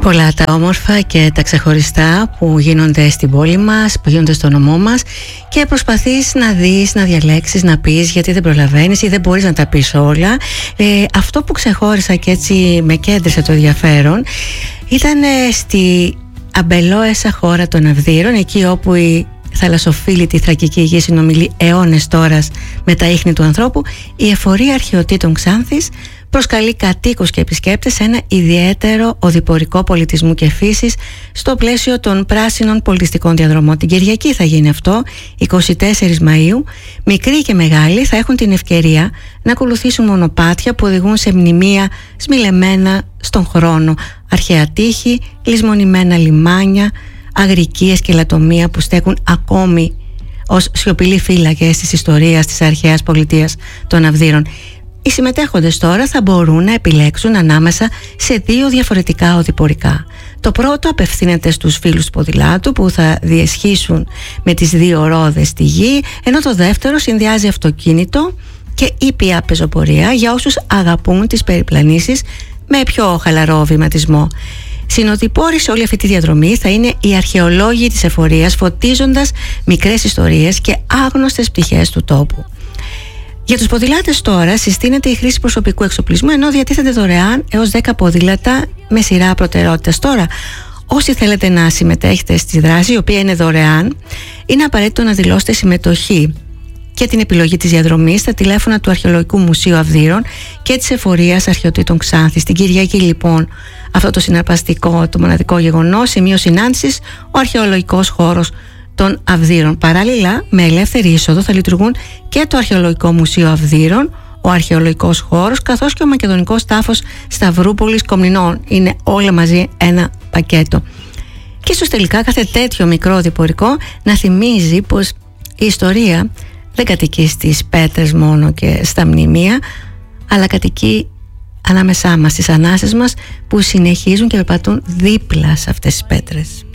Πολλά τα όμορφα και τα ξεχωριστά που γίνονται στην πόλη μας, που γίνονται στο νομό μας και προσπαθείς να δεις, να διαλέξεις, να πεις γιατί δεν προλαβαίνεις ή δεν μπορείς να τα πεις όλα. Αυτό που ξεχώρισα και έτσι με κέντρισε το ενδιαφέρον ήταν στη αμπελόεσα χώρα των Αυδείρων, εκεί όπου η θαλασσοφίλητη θρακική γη συνομιλεί αιώνες τόρας με τα ίχνη του ανθρώπου, η εφορία αρχαιοτήτων Ξάνθης προσκαλεί κατοίκους και επισκέπτες σε ένα ιδιαίτερο οδηπορικό πολιτισμού και φύσης στο πλαίσιο των πράσινων πολιτιστικών διαδρομών. Την Κυριακή θα γίνει αυτό, 24 Μαΐου. Μικροί και μεγάλοι θα έχουν την ευκαιρία να ακολουθήσουν μονοπάτια που οδηγούν σε μνημεία σμιλεμένα στον χρόνο, αρχαία τείχη, λησμονημένα λιμάνια, αγρικίες και λατομεία που στέκουν ακόμη ως σιωπηλοί φύλακες της ιστορίας της αρχαίας πολιτείας των Αυδείρων. Οι συμμετέχοντες τώρα θα μπορούν να επιλέξουν ανάμεσα σε δύο διαφορετικά οδηπορικά. Το πρώτο απευθύνεται στους φίλους του ποδηλάτου που θα διεσχίσουν με τις δύο ρόδες τη γη, ενώ το δεύτερο συνδυάζει αυτοκίνητο και ήπια πεζοπορία για όσους αγαπούν τις περιπλανήσεις με πιο χαλαρό βηματισμό. Συνοδοιπόροι σε όλη αυτή τη διαδρομή θα είναι οι αρχαιολόγοι της εφορίας, φωτίζοντας μικρές ιστορίες και άγνωστες πτυχές του τόπου. Για τους ποδηλάτες τώρα συστήνεται η χρήση προσωπικού εξοπλισμού, ενώ διατίθενται δωρεάν έως 10 ποδήλατα με σειρά προτεραιότητας. Τώρα, όσοι θέλετε να συμμετέχετε στη δράση, η οποία είναι δωρεάν, είναι απαραίτητο να δηλώσετε συμμετοχή και την επιλογή της διαδρομής στα τηλέφωνα του Αρχαιολογικού Μουσείου Αυδείρων και της Εφορίας Αρχαιοτήτων Ξάνθης. Την Κυριακή, λοιπόν, αυτό το συναρπαστικό, το μοναδικό γεγονός, σημείο συνάντησης, ο αρχαιολογικός χώρος των Αυδείρων. Παράλληλα, με ελεύθερη είσοδο θα λειτουργούν και το Αρχαιολογικό Μουσείο Αυδείρων, ο αρχαιολογικός χώρος, καθώς και ο Μακεδονικός Τάφος Σταυρούπολης Κομνηνών. Είναι όλα μαζί ένα πακέτο. Και ίσως τελικά κάθε τέτοιο μικρό διπορικό να θυμίζει πως η ιστορία δεν κατοικεί στις πέτρες μόνο και στα μνημεία, αλλά κατοικεί ανάμεσά μας, στις ανάσες μας που συνεχίζουν και περπατούν δίπλα σε αυτές τις πέτρες.